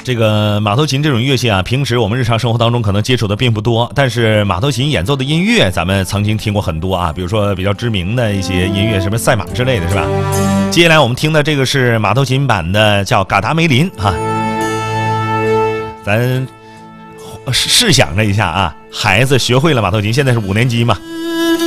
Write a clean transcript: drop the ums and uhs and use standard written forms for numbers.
这个马头琴这种乐器啊，平时我们日常生活当中可能接触的并不多，但是马头琴演奏的音乐，咱们曾经听过很多啊，比如说比较知名的一些音乐，什么赛马之类的，是吧？接下来我们听的这个是马头琴版的，叫《嘎达梅林》啊。咱试想着一下啊，孩子学会了马头琴，现在是5年级嘛，